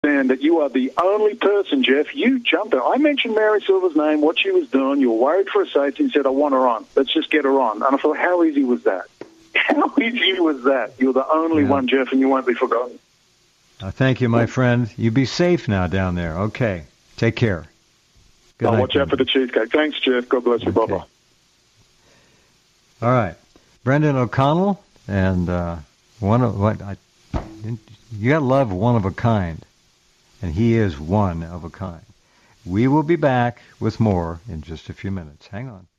understand that you are the only person, Jeff. You jumped her. I mentioned Mary Silver's name, what she was doing. You were worried for a safety and said, I want her on. Let's just get her on. And I thought, how easy was that? How easy was that? You're the only one, Jeff, and you won't be forgotten. Thank you, my friend. You be safe now down there. Okay. Take care. Good night, watch out for the cheesecake. Thanks, Jeff. God bless you. Bye-bye. All right. Brendan O'Connell, and you got to love one of a kind, and he is one of a kind. We will be back with more in just a few minutes. Hang on.